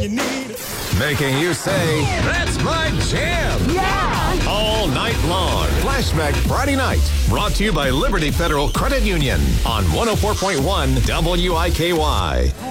you need. Making you say, that's my jam. Yeah! All night long. Flashback Friday night. Brought to you by Liberty Federal Credit Union on 104.1 WIKY.